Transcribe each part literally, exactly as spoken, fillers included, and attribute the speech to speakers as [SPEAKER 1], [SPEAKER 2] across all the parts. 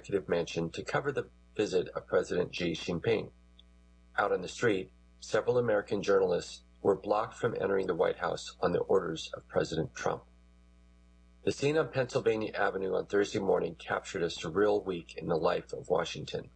[SPEAKER 1] executive mansion to cover the visit of President Xi Jinping. Out on the street, several American journalists were blocked from entering the White House on the orders of President Trump. The scene on Pennsylvania Avenue on Thursday morning captured a surreal week in the life of Washington.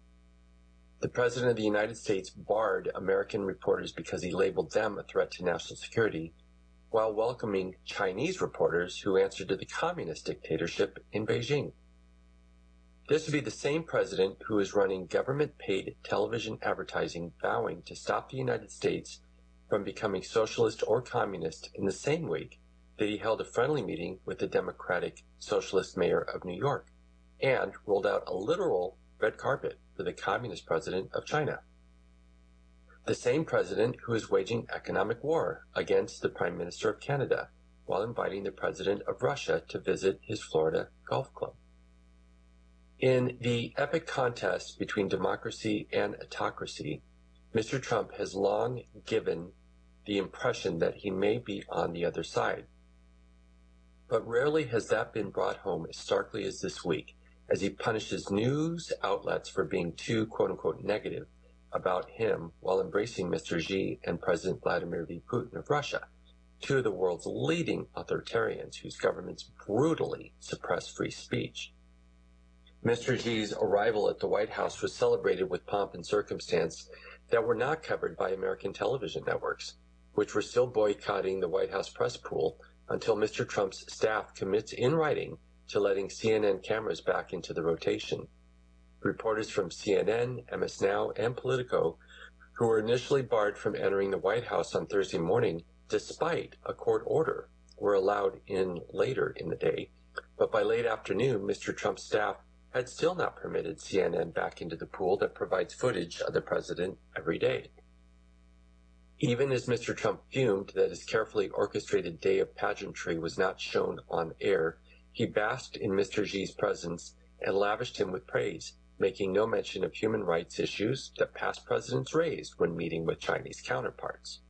[SPEAKER 1] The President of the United States barred American reporters because he labeled them a threat to national security, while welcoming Chinese reporters who answered to the communist dictatorship in Beijing. This would be the same president who is running government-paid television advertising vowing to stop the United States from becoming socialist or communist in the same week that he held a friendly meeting with the Democratic Socialist mayor of New York and rolled out a literal red carpet for the communist president of China. The same president who is waging economic war against the Prime Minister of Canada while inviting the president of Russia to visit his Florida golf club. In the epic contest between democracy and autocracy, Mister Trump has long given the impression that he may be on the other side. But rarely has that been brought home as starkly as this week, as he punishes news outlets for being too, quote-unquote, negative about him while embracing Mister Xi and President Vladimir Putin of Russia, two of the world's leading authoritarians whose governments brutally suppress free speech. Mister Xi's arrival at the White House was celebrated with pomp and circumstance that were not covered by American television networks, which were still boycotting the White House press pool until Mister Trump's staff commits in writing to letting C N N cameras back into the rotation. Reporters from C N N, M S Now, and Politico, who were initially barred from entering the White House on Thursday morning despite a court order, were allowed in later in the day, but by late afternoon, Mister Trump's staff had still not permitted C N N back into the pool that provides footage of the president every day. Even as Mister Trump fumed that his carefully orchestrated day of pageantry was not shown on air, he basked in Mister Xi's presence and lavished him with praise, making no mention of human rights issues that past presidents raised when meeting with Chinese counterparts.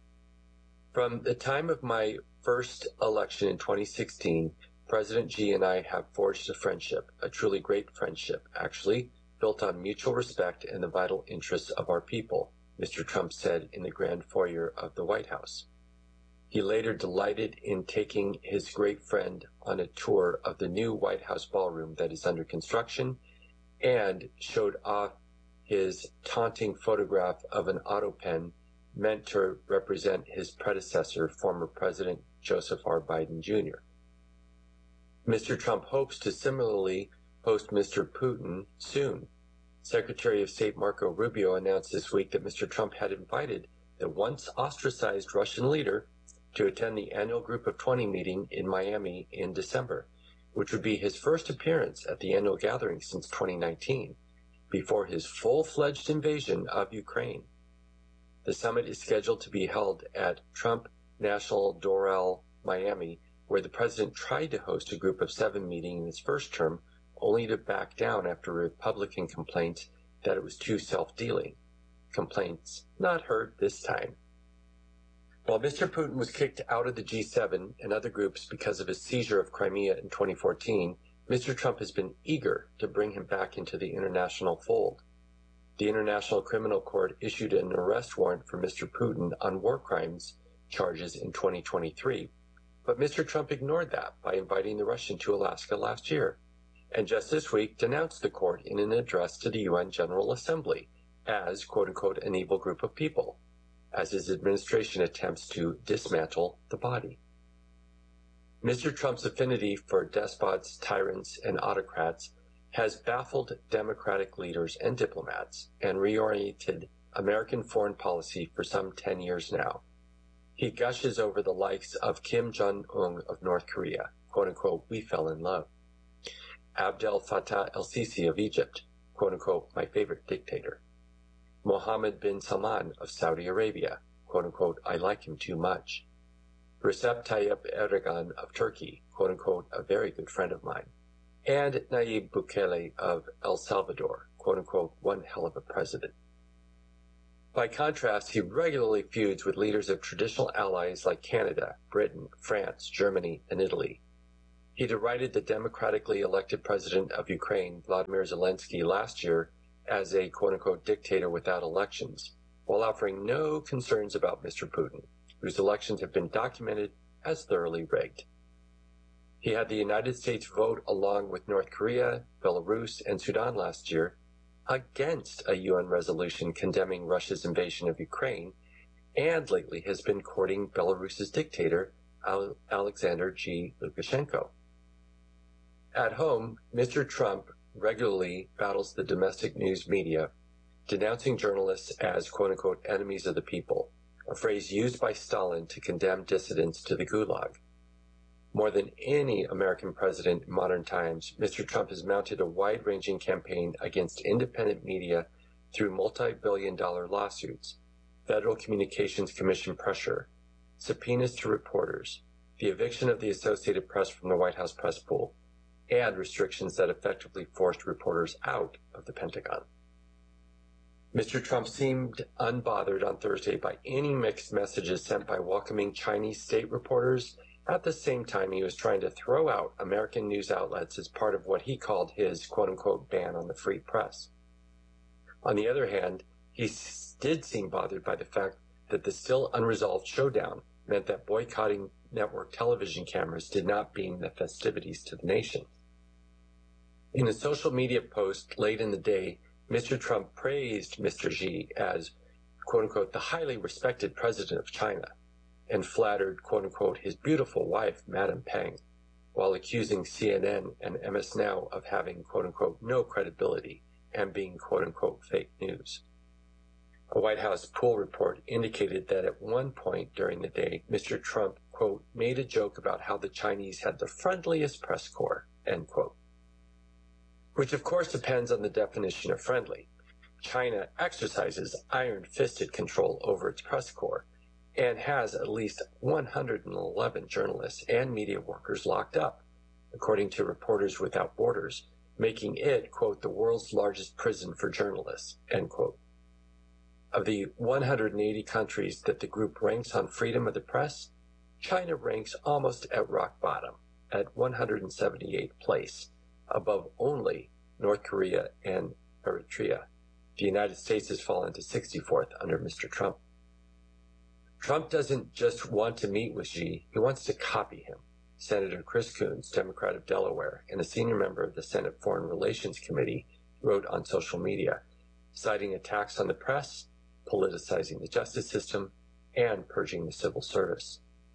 [SPEAKER 1] From the time of my first election in twenty sixteen, President Xi and I have forged a friendship, a truly great friendship, actually, built on mutual respect and the vital interests of our people, Mister Trump said in the grand foyer of the White House. He later delighted in taking his great friend on a tour of the new White House ballroom that is under construction and showed off his taunting photograph of an auto pen meant to represent his predecessor, former President Joseph R. Biden Junior Mister Trump hopes to similarly host Mister Putin soon. Secretary of State Marco Rubio announced this week that Mister Trump had invited the once ostracized Russian leader to attend the annual Group of twenty meeting in Miami in December, which would be his first appearance at the annual gathering since twenty nineteen, before his full-fledged invasion of Ukraine. The summit is scheduled to be held at Trump National Doral, Miami, where the president tried to host a Group of seven meeting in his first term, only to back down after Republican complaints that it was too self-dealing. Complaints not heard this time. While Mister Putin was kicked out of the G seven and other groups because of his seizure of Crimea in twenty fourteen, Mister Trump has been eager to bring him back into the international fold. The International Criminal Court issued an arrest warrant for Mister Putin on war crimes charges in twenty twenty-three, but Mister Trump ignored that by inviting the Russian to Alaska last year, and just this week denounced the court in an address to the U N General Assembly as, quote-unquote, an evil group of people, as his administration attempts to dismantle the body. Mister Trump's affinity for despots, tyrants, and autocrats has baffled Democratic leaders and diplomats and reoriented American foreign policy for some ten years now. He gushes over the likes of Kim Jong-un of North Korea, quote-unquote, we fell in love. Abdel Fattah el-Sisi of Egypt, quote-unquote, my favorite dictator. Mohammed bin Salman of Saudi Arabia, quote-unquote, I like him too much. Recep Tayyip Erdogan of Turkey, quote-unquote, a very good friend of mine. And Nayib Bukele of El Salvador, quote-unquote, one hell of a president. By contrast, he regularly feuds with leaders of traditional allies like Canada, Britain, France, Germany, and Italy. He derided the democratically elected president of Ukraine, Vladimir Zelensky, last year as a quote-unquote dictator without elections, while offering no concerns about Mister Putin, whose elections have been documented as thoroughly rigged. He had the United States vote along with North Korea, Belarus, and Sudan last year against a U N resolution condemning Russia's invasion of Ukraine, and lately has been courting Belarus's dictator, Alexander G. Lukashenko. At home, Mister Trump regularly battles the domestic news media, denouncing journalists as quote-unquote enemies of the people, a phrase used by Stalin to condemn dissidents to the Gulag. More than any American president in modern times, Mister Trump has mounted a wide-ranging campaign against independent media through multi-billion dollar lawsuits, Federal Communications Commission pressure, subpoenas to reporters, the eviction of the Associated Press from the White House press pool, and restrictions that effectively forced reporters out of the Pentagon. Mister Trump seemed unbothered on Thursday by any mixed messages sent by welcoming Chinese state reporters. At the same time, he was trying to throw out American news outlets as part of what he called his quote-unquote ban on the free press. On the other hand, he did seem bothered by the fact that the still unresolved showdown meant that boycotting network television cameras did not beam the festivities to the nation. In a social media post late in the day, Mister Trump praised Mister Xi as, quote-unquote, the highly respected president of China, and flattered, quote-unquote, his beautiful wife, Madame Peng, while accusing C N N and M S Now of having, quote-unquote, no credibility and being, quote-unquote, fake news. A White House poll report indicated that at one point during the day, Mister Trump, quote, made a joke about how the Chinese had the friendliest press corps, end quote. Which of course depends on the definition of friendly. China exercises iron-fisted control over its press corps and has at least one hundred eleven journalists and media workers locked up, according to Reporters Without Borders, making it, quote, the world's largest prison for journalists, end quote. Of the one hundred eighty countries that the group ranks on freedom of the press, China ranks almost at rock bottom, at one hundred seventy-eighth place, above only North Korea and Eritrea. The United States has fallen to sixty-fourth under Mister Trump. Trump doesn't just want to meet with Xi, he wants to copy him. Senator Chris Coons, Democrat of Delaware, and a senior member of the Senate Foreign Relations Committee, wrote on social media, citing attacks on the press, politicizing the justice system, and purging the civil service.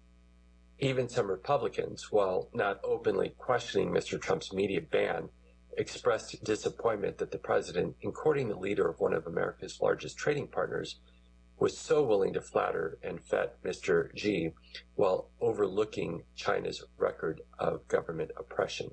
[SPEAKER 1] Even some Republicans, while not openly questioning Mister Trump's media ban, expressed disappointment that the president, in courting the leader of one of America's largest trading partners, was so willing to flatter and fet Mister Xi while overlooking China's record of government oppression.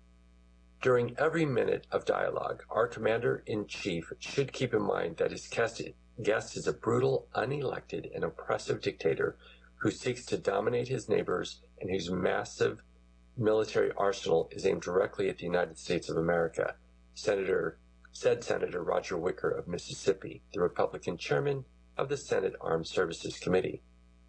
[SPEAKER 1] During every minute of dialogue, our commander-in-chief should keep in mind that his guest is a brutal, unelected, and oppressive dictator who seeks to dominate his neighbors and whose massive military arsenal is aimed directly at the United States of America, Senator, said Senator Roger Wicker of Mississippi, the Republican chairman of the Senate Armed Services Committee.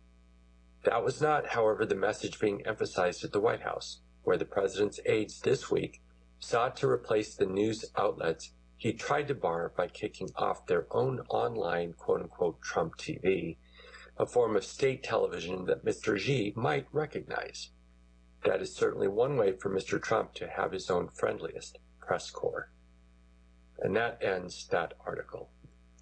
[SPEAKER 1] That was not, however, the message being emphasized at the White House, where the president's aides this week sought to replace the news outlets he tried to bar by kicking off their own online quote-unquote Trump T V, a form of state television that Mister Xi might recognize. That is certainly one way for Mister Trump to have his own friendliest press corps. And that ends that article.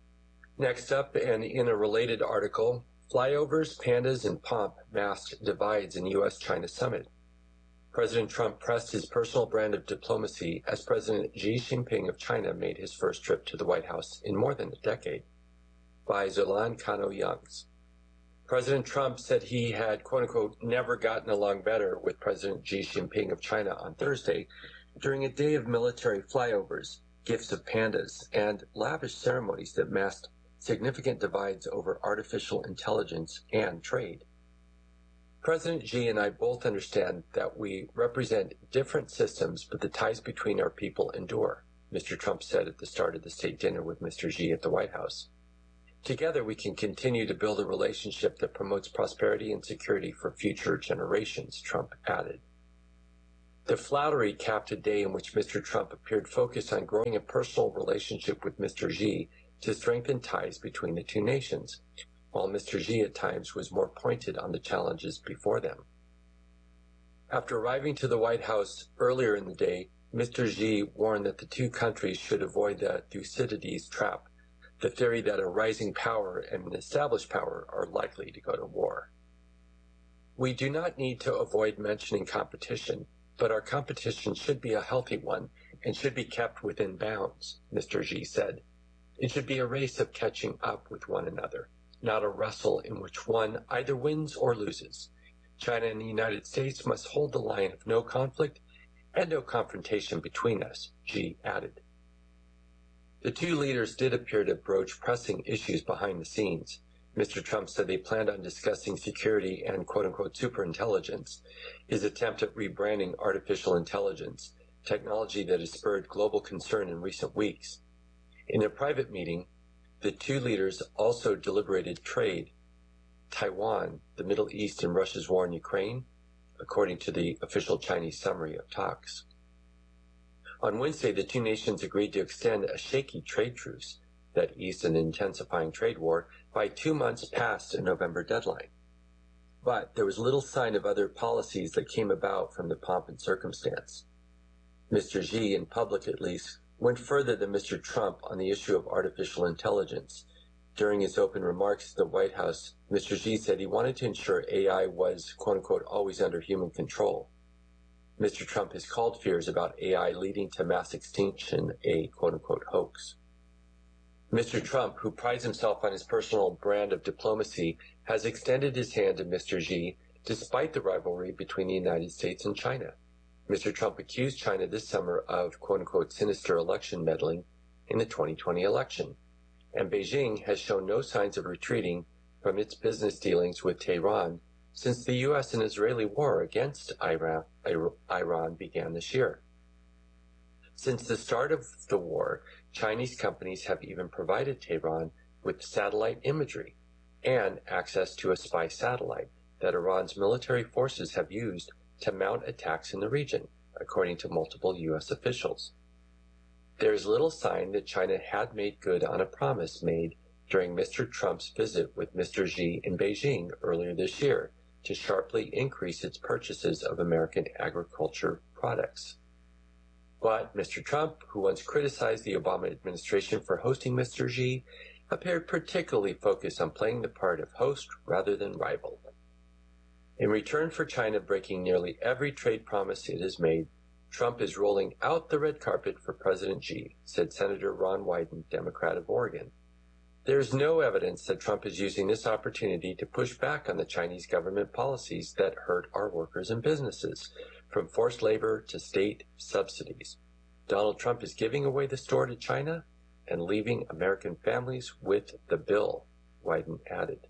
[SPEAKER 1] Next up, and in a related article, flyovers, pandas, and pomp masked divides in U S China summit. President Trump pressed his personal brand of diplomacy as President Xi Jinping of China made his first trip to the White House in more than a decade. By Zolan Kano-Youngs. President Trump said he had, quote-unquote, never gotten along better with President Xi Jinping of China on Thursday during a day of military flyovers, gifts of pandas, and lavish ceremonies that masked significant divides over artificial intelligence and trade. President Xi and I both understand that we represent different systems, but the ties between our people endure, Mister Trump said at the start of the state dinner with Mister Xi at the White House. Together, we can continue to build a relationship that promotes prosperity and security for future generations, Trump added. The flattery capped a day in which Mister Trump appeared focused on growing a personal relationship with Mister Xi to strengthen ties between the two nations, while Mister Xi at times was more pointed on the challenges before them. After arriving to the White House earlier in the day, Mister Xi warned that the two countries should avoid the Thucydides trap, the theory that a rising power and an established power are likely to go to war. We do not need to avoid mentioning competition, but our competition should be a healthy one and should be kept within bounds, Mister Xi said. It should be a race of catching up with one another, not a wrestle in which one either wins or loses. China and the United States must hold the line of no conflict and no confrontation between us, Xi added. The two leaders did appear to broach pressing issues behind the scenes. Mister Trump said they planned on discussing security and quote-unquote superintelligence, his attempt at rebranding artificial intelligence, technology that has spurred global concern in recent weeks. In a private meeting, the two leaders also deliberated trade, Taiwan, the Middle East, and Russia's war in Ukraine, according to the official Chinese summary of talks. On Wednesday, the two nations agreed to extend a shaky trade truce that eased an intensifying trade war by two months past a November deadline. But there was little sign of other policies that came about from the pomp and circumstance. Mister Xi, in public at least, went further than Mister Trump on the issue of artificial intelligence. During his open remarks at the White House, Mister Xi said he wanted to ensure A I was, quote-unquote, always under human control. Mister Trump has called fears about A I leading to mass extinction a, quote-unquote, hoax. Mister Trump, who prides himself on his personal brand of diplomacy, has extended his hand to Mister Xi despite the rivalry between the United States and China. Mister Trump accused China this summer of, quote-unquote, sinister election meddling in the twenty twenty election. And Beijing has shown no signs of retreating from its business dealings with Tehran since the U S and Israeli war against Iran, Iran began this year. Since the start of the war, Chinese companies have even provided Tehran with satellite imagery and access to a spy satellite that Iran's military forces have used to mount attacks in the region, according to multiple U S officials. There is little sign that China had made good on a promise made during Mister Trump's visit with Mister Xi in Beijing earlier this year to sharply increase its purchases of American agriculture products. But Mister Trump, who once criticized the Obama administration for hosting Mister Xi, appeared particularly focused on playing the part of host rather than rival. In return for China breaking nearly every trade promise it has made, Trump is rolling out the red carpet for President Xi, said Senator Ron Wyden, Democrat of Oregon. There is no evidence that Trump is using this opportunity to push back on the Chinese government policies that hurt our workers and businesses, from forced labor to state subsidies. Donald Trump is giving away the store to China and leaving American families with the bill, Wyden added.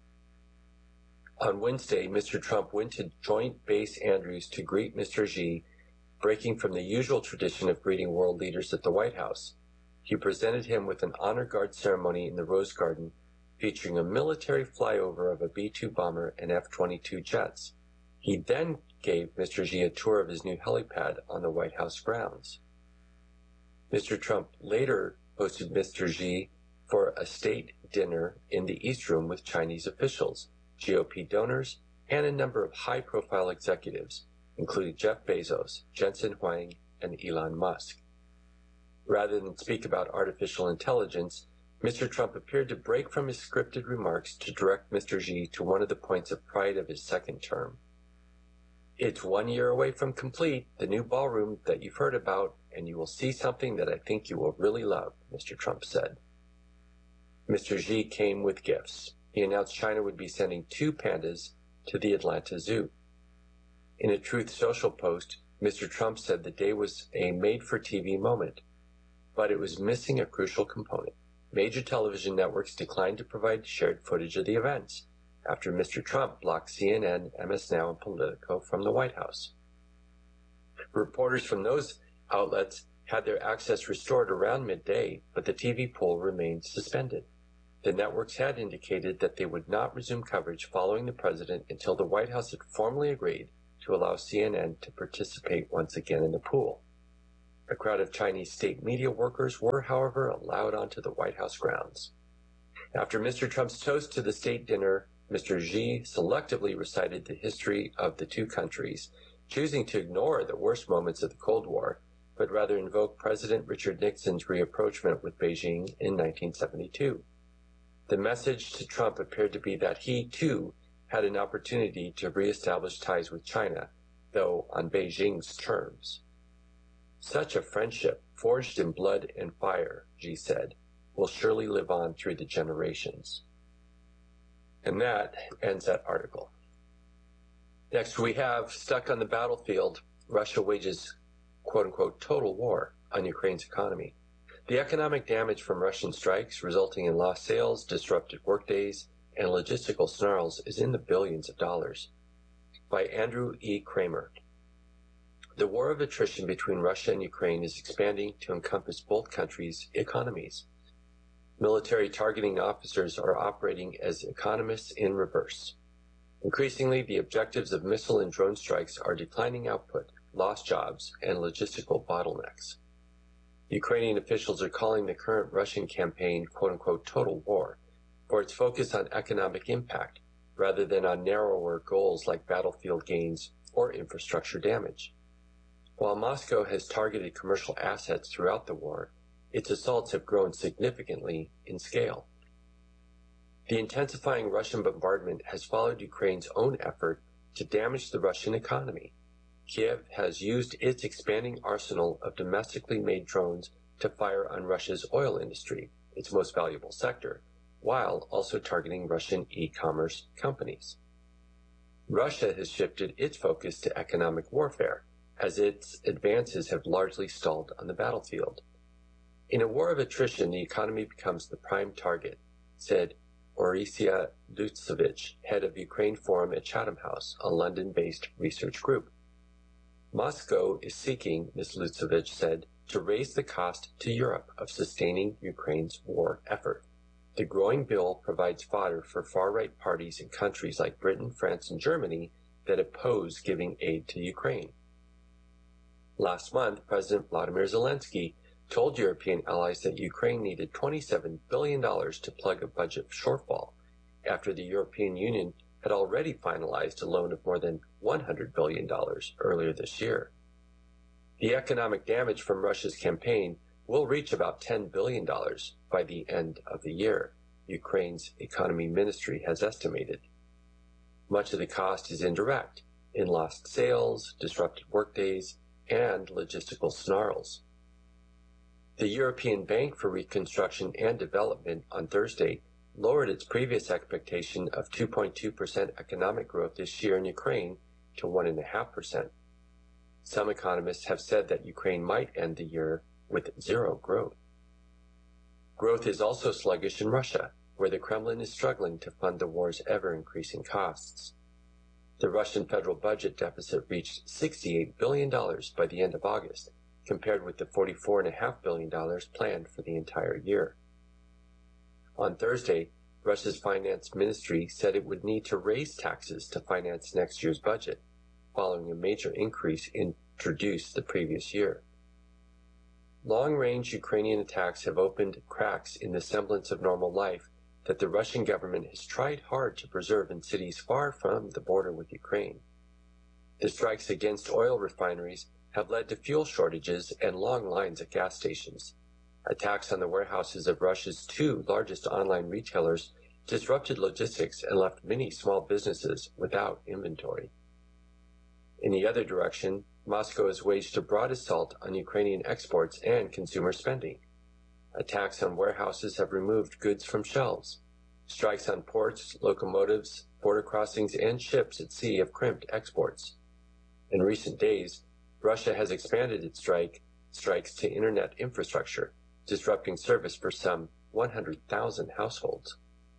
[SPEAKER 1] On Wednesday, Mister Trump went to Joint Base Andrews to greet Mister Xi, breaking from the usual tradition of greeting world leaders at the White House. He presented him with an honor guard ceremony in the Rose Garden, featuring a military flyover of a B two bomber and F twenty-two jets. He then gave Mister Xi a tour of his new helipad on the White House grounds. Mister Trump later hosted Mister Xi for a state dinner in the East Room with Chinese officials, G O P donors, and a number of high-profile executives, including Jeff Bezos, Jensen Huang, and Elon Musk. Rather than speak about artificial intelligence, Mister Trump appeared to break from his scripted remarks to direct Mister Xi to one of the points of pride of his second term. It's one year away from complete, the new ballroom that you've heard about, and you will see something that I think you will really love, Mister Trump said. Mister Xi came with gifts. He announced China would be sending two pandas to the Atlanta Zoo. In a Truth Social post, Mister Trump said the day was a made-for-T V moment, but it was missing a crucial component. Major television networks declined to provide shared footage of the events after Mister Trump blocked C N N, M S Now, and Politico from the White House. Reporters from those outlets had their access restored around midday, but the T V pool remained suspended. The networks had indicated that they would not resume coverage following the president until the White House had formally agreed to allow C N N to participate once again in the pool. A crowd of Chinese state media workers were, however, allowed onto the White House grounds. After Mister Trump's toast to the state dinner, Mister Xi selectively recited the history of the two countries, choosing to ignore the worst moments of the Cold War, but rather invoke President Richard Nixon's rapprochement with Beijing in nineteen seventy-two. The message to Trump appeared to be that he, too, had an opportunity to reestablish ties with China, though on Beijing's terms. Such a friendship, forged in blood and fire, Xi said, will surely live on through the generations. And that ends that article. Next, we have, stuck on the battlefield, Russia wages, quote-unquote, total war on Ukraine's economy. The economic damage from Russian strikes, resulting in lost sales, disrupted workdays, and logistical snarls, is in the billions of dollars. By Andrew E. Kramer. The war of attrition between Russia and Ukraine is expanding to encompass both countries' economies. Military targeting officers are operating as economists in reverse. Increasingly, the objectives of missile and drone strikes are declining output, lost jobs, and logistical bottlenecks. Ukrainian officials are calling the current Russian campaign, quote-unquote, total war, for its focus on economic impact, rather than on narrower goals like battlefield gains or infrastructure damage. While Moscow has targeted commercial assets throughout the war, its assaults have grown significantly in scale. The intensifying Russian bombardment has followed Ukraine's own effort to damage the Russian economy. Kiev has used its expanding arsenal of domestically made drones to fire on Russia's oil industry, its most valuable sector, while also targeting Russian e-commerce companies. Russia has shifted its focus to economic warfare, as its advances have largely stalled on the battlefield. In a war of attrition, the economy becomes the prime target, said Orysia Lutsevich, head of Ukraine Forum at Chatham House, a London-based research group. Moscow is seeking, Miz Lutsevich said, to raise the cost to Europe of sustaining Ukraine's war effort. The growing bill provides fodder for far-right parties in countries like Britain, France, and Germany that oppose giving aid to Ukraine. Last month, President Vladimir Zelensky told European allies that Ukraine needed twenty-seven billion dollars to plug a budget shortfall, after the European Union had already finalized a loan of more than one hundred billion dollars earlier this year. The economic damage from Russia's campaign will reach about ten billion dollars by the end of the year, Ukraine's economy ministry has estimated. Much of the cost is indirect, in lost sales, disrupted workdays, and logistical snarls. The European Bank for Reconstruction and Development on Thursday lowered its previous expectation of two point two percent economic growth this year in Ukraine to one point five percent. Some economists have said that Ukraine might end the year with zero growth. Growth is also sluggish in Russia, where the Kremlin is struggling to fund the war's ever-increasing costs. The Russian federal budget deficit reached sixty-eight billion dollars by the end of August, compared with the forty-four point five billion dollars planned for the entire year. On Thursday, Russia's finance ministry said it would need to raise taxes to finance next year's budget, following a major increase introduced the previous year. Long-range Ukrainian attacks have opened cracks in the semblance of normal life that the Russian government has tried hard to preserve in cities far from the border with Ukraine. The strikes against oil refineries have led to fuel shortages and long lines at gas stations. Attacks on the warehouses of Russia's two largest online retailers disrupted logistics and left many small businesses without inventory. In the other direction, Moscow has waged a broad assault on Ukrainian exports and consumer spending. Attacks on warehouses have removed goods from shelves. Strikes on ports, locomotives, border crossings, and ships at sea have crimped exports. In recent days, Russia has expanded its strike, strikes to internet infrastructure, disrupting service for some one hundred thousand households.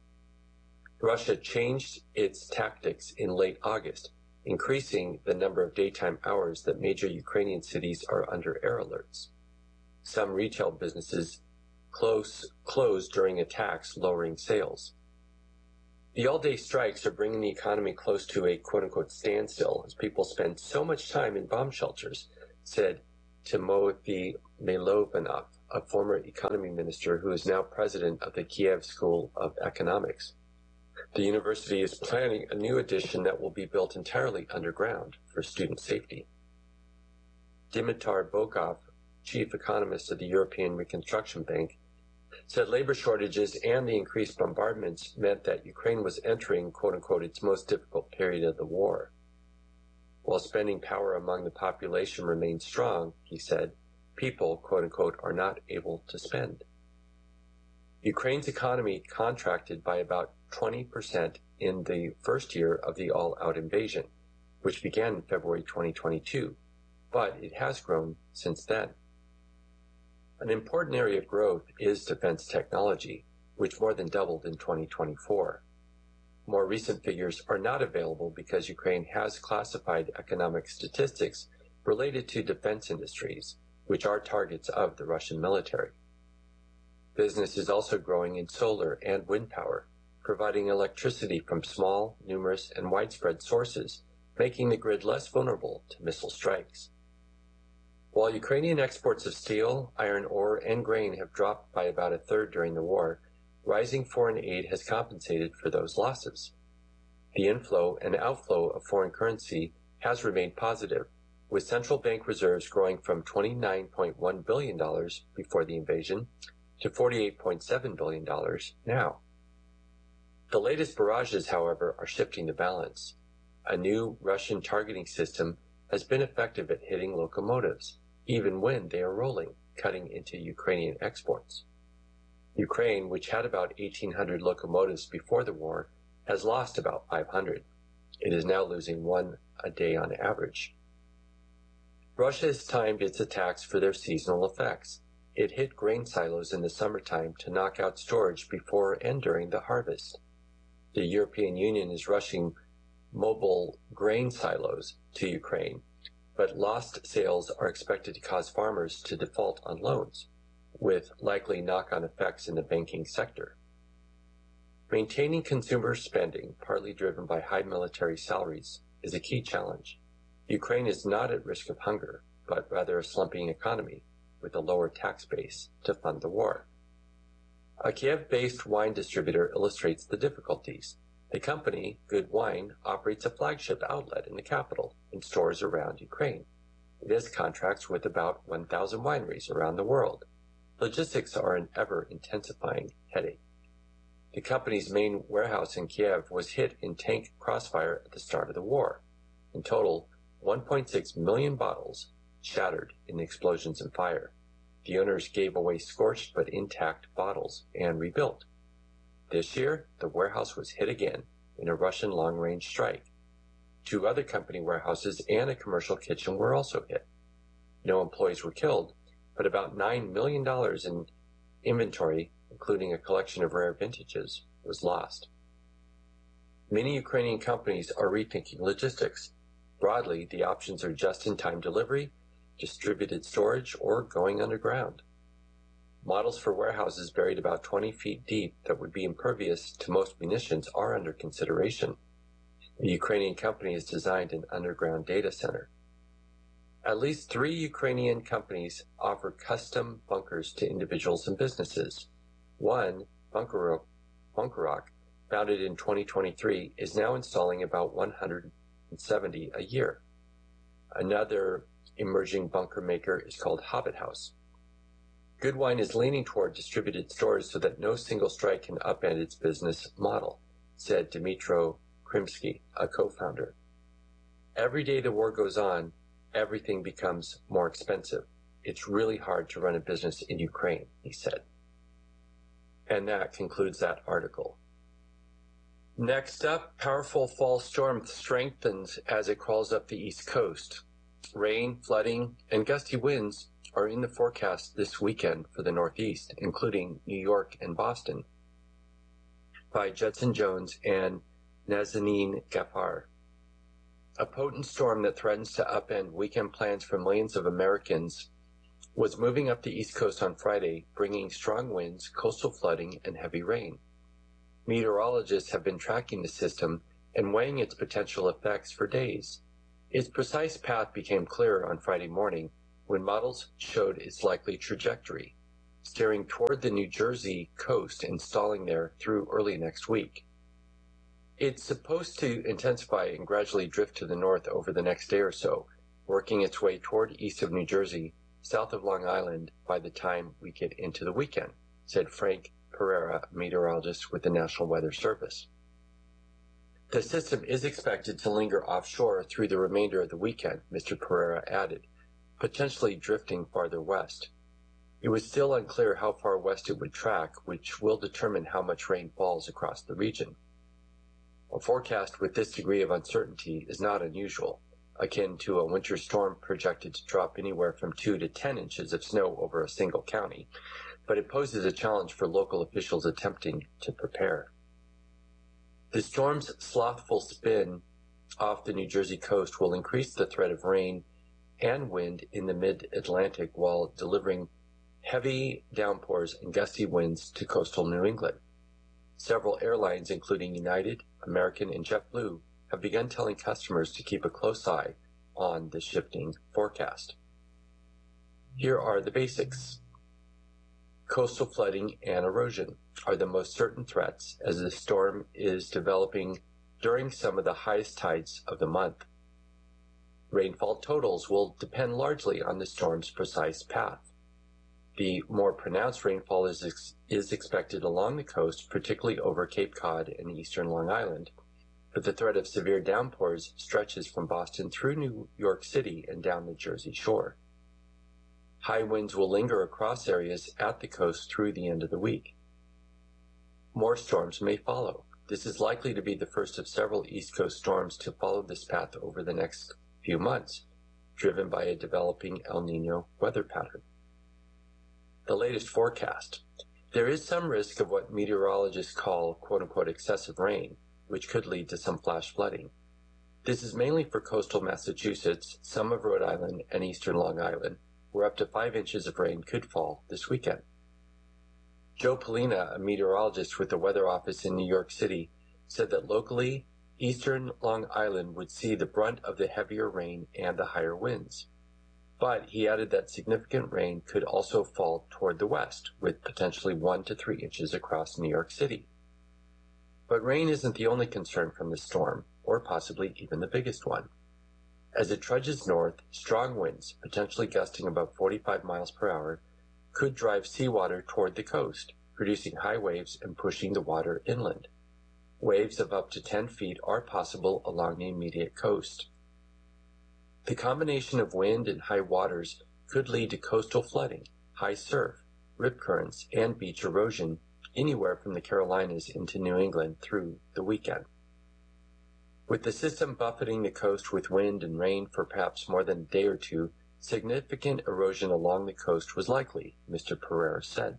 [SPEAKER 1] Russia changed its tactics in late August, increasing the number of daytime hours that major Ukrainian cities are under air alerts. Some retail businesses close, closed during attacks, lowering sales. The all-day strikes are bringing the economy close to a quote-unquote standstill as people spend so much time in bomb shelters, said Timothy Milovanov, a former economy minister who is now president of the Kiev School of Economics. The university is planning a new addition that will be built entirely underground for student safety. Dimitar Bokov, chief economist of the European Reconstruction Bank, said labor shortages and the increased bombardments meant that Ukraine was entering, quote-unquote, its most difficult period of the war. While spending power among the population remains strong, he said, people, quote-unquote, are not able to spend. Ukraine's economy contracted by about twenty percent in the first year of the all-out invasion, which began in February twenty twenty-two, but it has grown since then. An important area of growth is defense technology, which more than doubled in twenty twenty-four. More recent figures are not available because Ukraine has classified economic statistics related to defense industries, which are targets of the Russian military. Business is also growing in solar and wind power, providing electricity from small, numerous, and widespread sources, making the grid less vulnerable to missile strikes. While Ukrainian exports of steel, iron ore, and grain have dropped by about a third during the war, rising foreign aid has compensated for those losses. The inflow and outflow of foreign currency has remained positive, with central bank reserves growing from twenty-nine point one billion dollars before the invasion to forty-eight point seven billion dollars now. The latest barrages, however, are shifting the balance. A new Russian targeting system has been effective at hitting locomotives, even when they are rolling, cutting into Ukrainian exports. Ukraine, which had about eighteen hundred locomotives before the war, has lost about five hundred. It is now losing one a day on average. Russia has timed its attacks for their seasonal effects. It hit grain silos in the summertime to knock out storage before and during the harvest. The European Union is rushing mobile grain silos to Ukraine, but lost sales are expected to cause farmers to default on loans, with likely knock-on effects in the banking sector. Maintaining consumer spending, partly driven by high military salaries, is a key challenge. Ukraine is not at risk of hunger, but rather a slumping economy with a lower tax base to fund the war. A Kiev-based wine distributor illustrates the difficulties. The company, Good Wine, operates a flagship outlet in the capital and stores around Ukraine. It has contracts with about one thousand wineries around the world. Logistics are an ever-intensifying headache. The company's main warehouse in Kiev was hit in tank crossfire at the start of the war. In total, one point six million bottles shattered in the explosions and fire. The owners gave away scorched but intact bottles and rebuilt. This year, the warehouse was hit again in a Russian long-range strike. Two other company warehouses and a commercial kitchen were also hit. No employees were killed, but about nine million dollars in inventory, including a collection of rare vintages, was lost. Many Ukrainian companies are rethinking logistics. Broadly, the options are just-in-time delivery, distributed storage, or going underground. Models for warehouses buried about twenty feet deep that would be impervious to most munitions are under consideration. The Ukrainian company has designed an underground data center. At least three Ukrainian companies offer custom bunkers to individuals and businesses. One, Bunkerok, Bunkerok, founded in twenty twenty-three, is now installing about one hundred seventy a year. Another emerging bunker maker is called Hobbit House. Good Wine is leaning toward distributed stores so that no single strike can upend its business model, said Dmytro Krimsky, a co-founder. Every day the war goes on, everything becomes more expensive. It's really hard to run a business in Ukraine, he said. And that concludes that article. Next up, powerful fall storm strengthens as it crawls up the East Coast. Rain, flooding, and gusty winds are in the forecast this weekend for the Northeast, including New York and Boston, by Judson Jones and Nazanin Gafar. A potent storm that threatens to upend weekend plans for millions of Americans was moving up the East Coast on Friday, bringing strong winds, coastal flooding, and heavy rain. Meteorologists have been tracking the system and weighing its potential effects for days. Its precise path became clearer on Friday morning when models showed its likely trajectory, steering toward the New Jersey coast and stalling there through early next week. It's supposed to intensify and gradually drift to the north over the next day or so, working its way toward east of New Jersey, south of Long Island by the time we get into the weekend, said Frank Pereira, a meteorologist with the National Weather Service. The system is expected to linger offshore through the remainder of the weekend, Mister Pereira added, potentially drifting farther west. It was still unclear how far west it would track, which will determine how much rain falls across the region. A forecast with this degree of uncertainty is not unusual, akin to a winter storm projected to drop anywhere from two to ten inches of snow over a single county, but it poses a challenge for local officials attempting to prepare. The storm's slothful spin off the New Jersey coast will increase the threat of rain and wind in the mid-Atlantic while delivering heavy downpours and gusty winds to coastal New England. Several airlines, including United, American, and JetBlue, have begun telling customers to keep a close eye on the shifting forecast. Here are the basics. Coastal flooding and erosion are the most certain threats as the storm is developing during some of the highest tides of the month. Rainfall totals will depend largely on the storm's precise path. The more pronounced rainfall is, ex- is expected along the coast, particularly over Cape Cod and eastern Long Island, but the threat of severe downpours stretches from Boston through New York City and down the Jersey Shore. High winds will linger across areas at the coast through the end of the week. More storms may follow. This is likely to be the first of several East Coast storms to follow this path over the next few months, driven by a developing El Niño weather pattern. The latest forecast. There is some risk of what meteorologists call quote-unquote excessive rain, which could lead to some flash flooding. This is mainly for coastal Massachusetts, some of Rhode Island, and eastern Long Island, where up to five inches of rain could fall this weekend. Joe Polina, a meteorologist with the Weather Office in New York City, said that locally, eastern Long Island would see the brunt of the heavier rain and the higher winds. But he added that significant rain could also fall toward the west, with potentially one to three inches across New York City. But rain isn't the only concern from the storm, or possibly even the biggest one. As it trudges north, strong winds, potentially gusting above forty-five miles per hour, could drive seawater toward the coast, producing high waves and pushing the water inland. Waves of up to ten feet are possible along the immediate coast. The combination of wind and high waters could lead to coastal flooding, high surf, rip currents, and beach erosion anywhere from the Carolinas into New England through the weekend. With the system buffeting the coast with wind and rain for perhaps more than a day or two, significant erosion along the coast was likely, Mister Pereira said.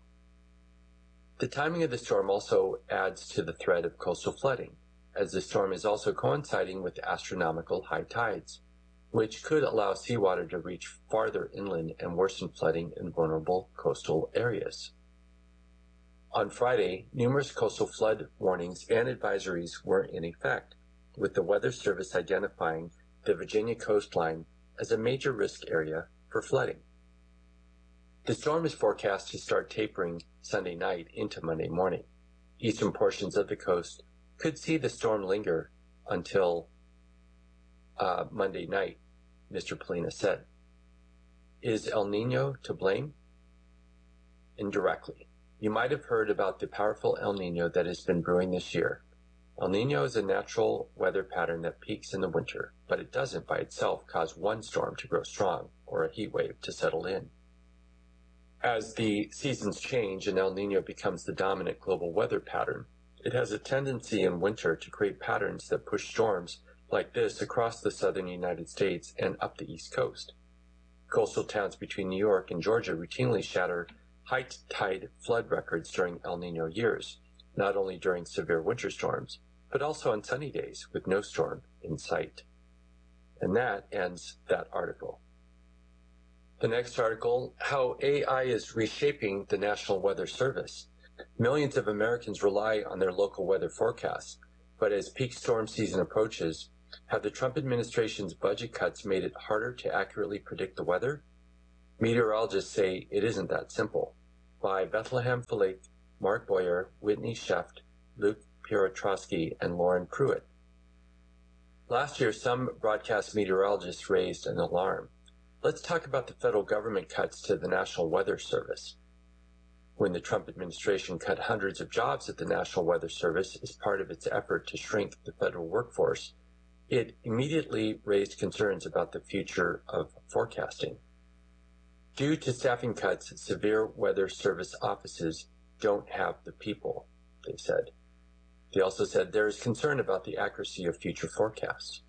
[SPEAKER 1] The timing of the storm also adds to the threat of coastal flooding, as the storm is also coinciding with astronomical high tides, which could allow seawater to reach farther inland and worsen flooding in vulnerable coastal areas. On Friday, numerous coastal flood warnings and advisories were in effect, with the Weather Service identifying the Virginia coastline as a major risk area for flooding. The storm is forecast to start tapering Sunday night into Monday morning. Eastern portions of the coast could see the storm linger until uh, Monday night, Mister Polina said. Is El Niño to blame? Indirectly. You might have heard about the powerful El Niño that has been brewing this year. El Niño is a natural weather pattern that peaks in the winter, but it doesn't by itself cause one storm to grow strong or a heat wave to settle in. As the seasons change and El Niño becomes the dominant global weather pattern, it has a tendency in winter to create patterns that push storms like this across the southern United States and up the East Coast. Coastal towns between New York and Georgia routinely shatter high tide flood records during El Niño years, not only during severe winter storms, but also on sunny days with no storm in sight. And that ends that article. The next article, how A I is reshaping the National Weather Service. Millions of Americans rely on their local weather forecasts, but as peak storm season approaches, have the Trump administration's budget cuts made it harder to accurately predict the weather? Meteorologists say it isn't that simple. By Bethlehem Falik, Mark Boyer, Whitney Sheft, Luke Piotrowski, and Lauren Pruitt. Last year, some broadcast meteorologists raised an alarm. Let's talk about the federal government cuts to the National Weather Service. When the Trump administration cut hundreds of jobs at the National Weather Service as part of its effort to shrink the federal workforce, it immediately raised concerns about the future of forecasting. Due to staffing cuts, severe weather service offices don't have the people, they said. They also said there is concern about the accuracy of future forecasts.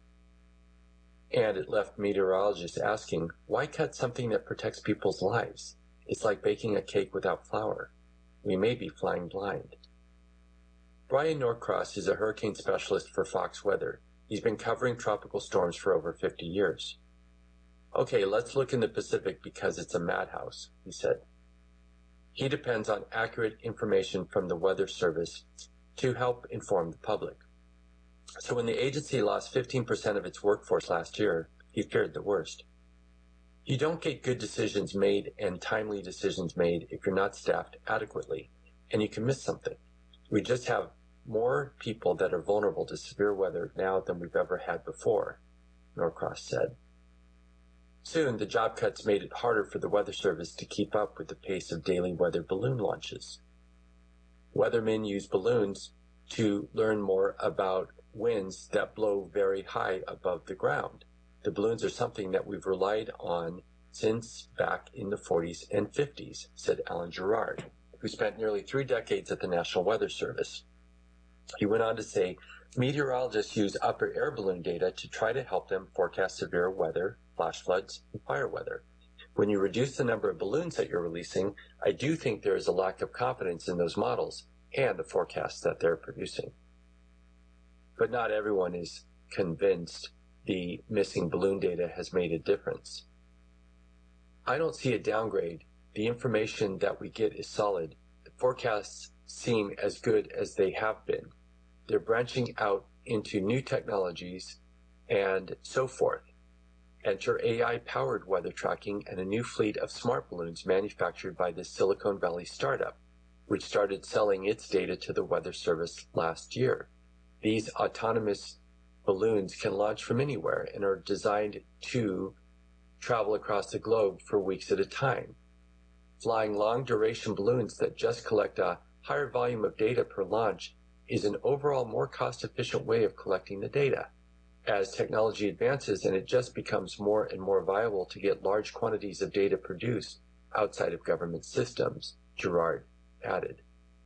[SPEAKER 1] And it left meteorologists asking, why cut something that protects people's lives? It's like baking a cake without flour. We may be flying blind. Brian Norcross is a hurricane specialist for Fox Weather. He's been covering tropical storms for over fifty years. Okay, let's look in the Pacific because it's a madhouse, he said. He depends on accurate information from the Weather Service to help inform the public. So when the agency lost fifteen percent of its workforce last year, he feared the worst. You don't get good decisions made and timely decisions made if you're not staffed adequately, and you can miss something. We just have more people that are vulnerable to severe weather now than we've ever had before, Norcross said. Soon, the job cuts made it harder for the Weather Service to keep up with the pace of daily weather balloon launches. Weathermen use balloons to learn more about winds that blow very high above the ground. The balloons are something that we've relied on since back in the forties and fifties, said Alan Gerard, who spent nearly three decades at the National Weather Service. He went on to say, meteorologists use upper air balloon data to try to help them forecast severe weather, flash floods, and fire weather. When you reduce the number of balloons that you're releasing, I do think there is a lack of confidence in those models and the forecasts that they're producing. But not everyone is convinced the missing balloon data has made a difference. I don't see a downgrade. The information that we get is solid. The forecasts seem as good as they have been. They're branching out into new technologies and so forth. Enter A I-powered weather tracking and a new fleet of smart balloons manufactured by this Silicon Valley startup, which started selling its data to the Weather Service last year. These autonomous balloons can launch from anywhere and are designed to travel across the globe for weeks at a time. Flying long-duration balloons that just collect a higher volume of data per launch is an overall more cost-efficient way of collecting the data. As technology advances and it just becomes more and more viable to get large quantities of data produced outside of government systems, Gerard added.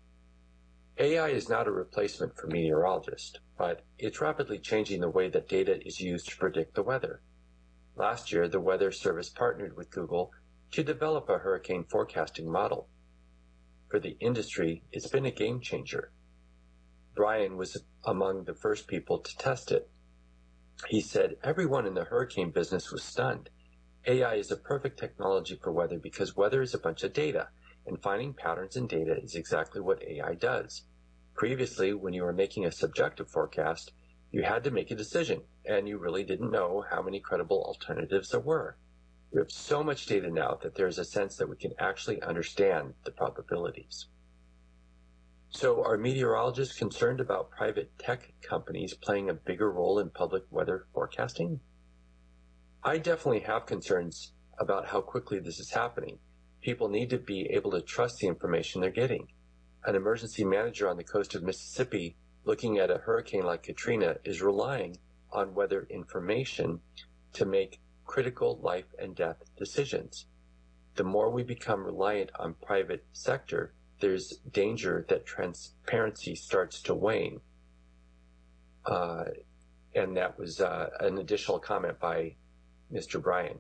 [SPEAKER 1] A I is not a replacement for meteorologists, but it's rapidly changing the way that data is used to predict the weather. Last year, the Weather Service partnered with Google to develop a hurricane forecasting model. For the industry, it's been a game changer. Brian was among the first people to test it. He said, everyone in the hurricane business was stunned. A I is a perfect technology for weather because weather is a bunch of data, and finding patterns in data is exactly what A I does. Previously, when you were making a subjective forecast, you had to make a decision, and you really didn't know how many credible alternatives there were. We have so much data now that there is a sense that we can actually understand the probabilities. So are meteorologists concerned about private tech companies playing a bigger role in public weather forecasting? I definitely have concerns about how quickly this is happening. People need to be able to trust the information they're getting. An emergency manager on the coast of Mississippi looking at a hurricane like Katrina is relying on weather information to make critical life and death decisions. The more we become reliant on private sector, there's danger that transparency starts to wane. Uh, and that was uh, an additional comment by Mister Bryan.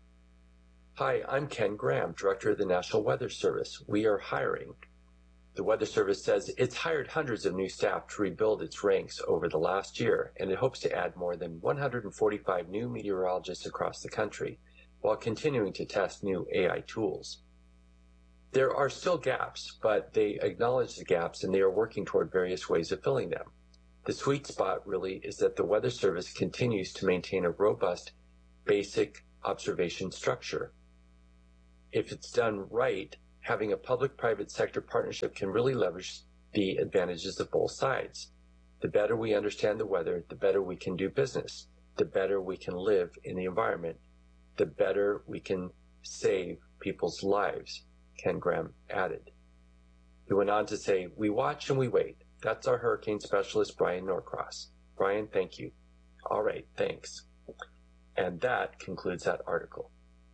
[SPEAKER 1] Hi, I'm Ken Graham, Director of the National Weather Service. We are hiring. The Weather Service says it's hired hundreds of new staff to rebuild its ranks over the last year, and it hopes to add more than one hundred forty-five new meteorologists across the country, while continuing to test new A I tools. There are still gaps, but they acknowledge the gaps and they are working toward various ways of filling them. The sweet spot really is that the Weather Service continues to maintain a robust, basic observation structure. If it's done right, having a public-private sector partnership can really leverage the advantages of both sides. The better we understand the weather, the better we can do business. The better we can live in the environment, the better we can save people's lives, Ken Graham added. He went on to say, we watch and we wait. That's our hurricane specialist, Brian Norcross. Brian, thank you. All right, thanks. And that concludes that article.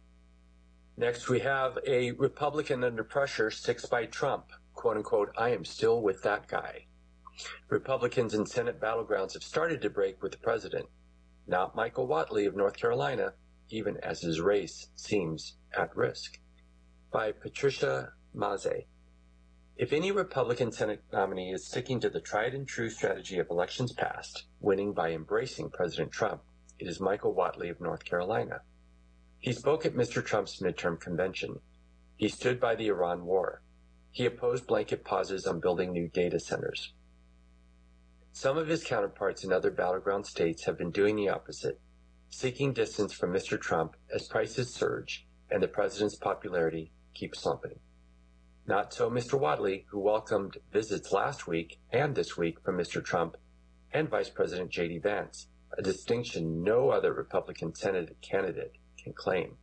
[SPEAKER 1] Next, we have a Republican under pressure sticks by Trump. Quote unquote, I am still with that guy. Republicans in Senate battlegrounds have started to break with the president. Not Michael Whatley of North Carolina, even as his race seems at risk. By Patricia Maze. If any Republican Senate nominee is sticking to the tried and true strategy of elections past, winning by embracing President Trump, it is Michael Whatley of North Carolina. He spoke at Mister Trump's midterm convention. He stood by the Iran war. He opposed blanket pauses on building new data centers. Some of his counterparts in other battleground states have been doing the opposite, seeking distance from Mister Trump as prices surge and the president's popularity keeps slumping. Not so Mister Whatley, who welcomed visits last week and this week from Mister Trump and Vice President J D Vance, a distinction no other Republican Senate candidate can claim.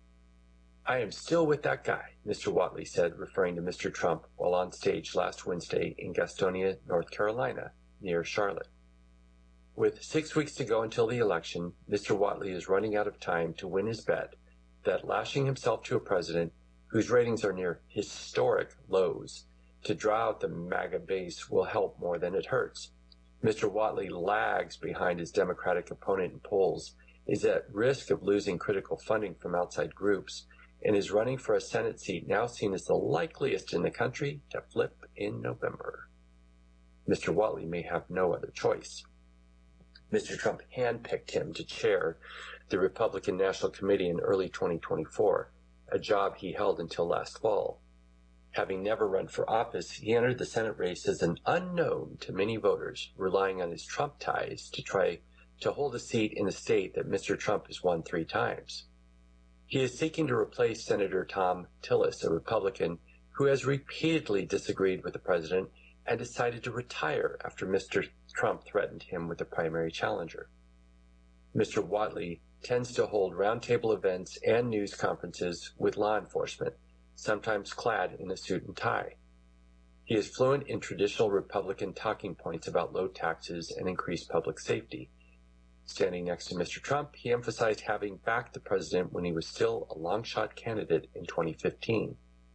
[SPEAKER 1] I am still with that guy, Mister Whatley said, referring to Mister Trump while on stage last Wednesday in Gastonia, North Carolina, near Charlotte. With six weeks to go until the election, Mister Whatley is running out of time to win his bet that lashing himself to a president whose ratings are near historic lows to draw out the MAGA base will help more than it hurts. Mister Whatley lags behind his Democratic opponent in polls, is at risk of losing critical funding from outside groups, and is running for a Senate seat now seen as the likeliest in the country to flip in November. Mister Whatley may have no other choice. Mister Trump handpicked him to chair the Republican National Committee in early twenty twenty-four, a job he held until last fall. Having never run for office, he entered the Senate race as an unknown to many voters, relying on his Trump ties to try to hold a seat in a state that Mister Trump has won three times. He is seeking to replace Senator Thom Tillis, a Republican who has repeatedly disagreed with the president and decided to retire after Mister Trump threatened him with a primary challenger. Mister Whatley tends to hold roundtable events and news conferences with law enforcement, sometimes clad in a suit and tie. He is fluent in traditional Republican talking points about low taxes and increased public safety. Standing next to Mister Trump, he emphasized having backed the president when he was still a long-shot candidate in twenty fifteen.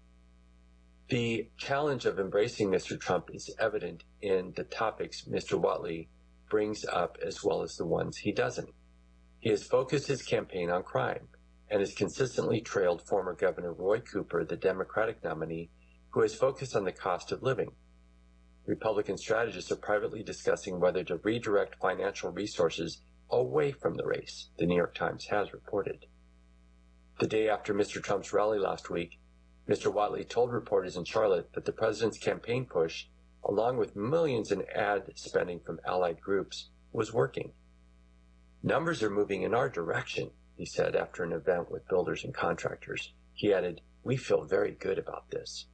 [SPEAKER 1] The challenge of embracing Mister Trump is evident in the topics Mister Whatley brings up as well as the ones he doesn't. He has focused his campaign on crime and has consistently trailed former Governor Roy Cooper, the Democratic nominee, who has focused on the cost of living. Republican strategists are privately discussing whether to redirect financial resources away from the race, the New York Times has reported. The day after Mister Trump's rally last week, Mister Whatley told reporters in Charlotte that the president's campaign push, along with millions in ad spending from allied groups, was working. Numbers are moving in our direction, he said after an event with builders and contractors. He added, we feel very good about this.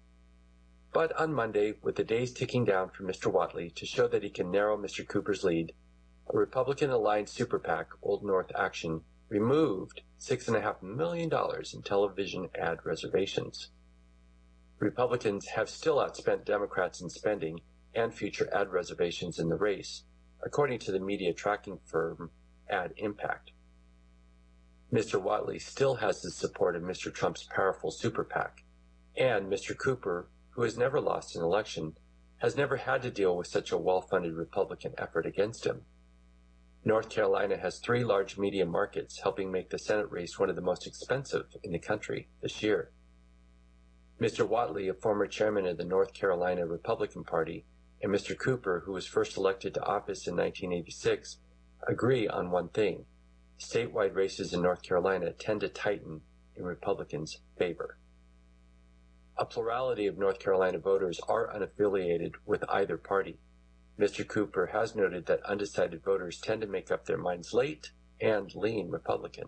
[SPEAKER 1] But on Monday, with the days ticking down for Mister Whatley to show that he can narrow Mister Cooper's lead, a Republican-aligned super PAC, Old North Action, removed six point five million dollars in television ad reservations. Republicans have still outspent Democrats in spending and future ad reservations in the race, according to the media tracking firm Ad Impact. Mister Whatley still has the support of Mister Trump's powerful super PAC, and Mister Cooper, who has never lost an election, has never had to deal with such a well-funded Republican effort against him. North Carolina has three large media markets, helping make the Senate race one of the most expensive in the country this year. Mister Whatley, a former chairman of the North Carolina Republican Party, and Mister Cooper, who was first elected to office in nineteen eighty-six, agree on one thing. Statewide races in North Carolina tend to tighten in Republicans' favor. A plurality of North Carolina voters are unaffiliated with either party. Mister Cooper has noted that undecided voters tend to make up their minds late and lean Republican.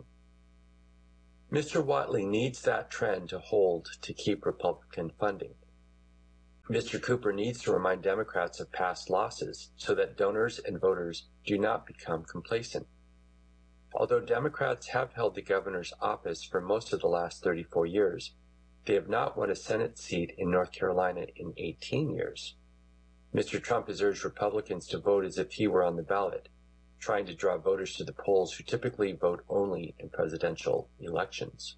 [SPEAKER 1] Mister Whatley needs that trend to hold to keep Republican funding. Mister Cooper needs to remind Democrats of past losses so that donors and voters do not become complacent. Although Democrats have held the governor's office for most of the last thirty-four years, they have not won a Senate seat in North Carolina in eighteen years. Mister Trump has urged Republicans to vote as if he were on the ballot, trying to draw voters to the polls who typically vote only in presidential elections.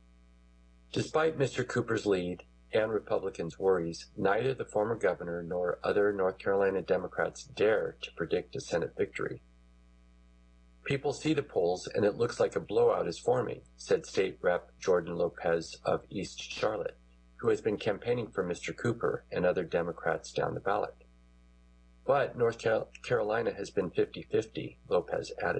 [SPEAKER 1] Despite Mister Cooper's lead and Republicans' worries, neither the former governor nor other North Carolina Democrats dare to predict a Senate victory. People see the polls and it looks like a blowout is forming, said State Representative Jordan Lopez of East Charlotte, who has been campaigning for Mister Cooper and other Democrats down the ballot. But North Carolina has been fifty-fifty, Lopez added.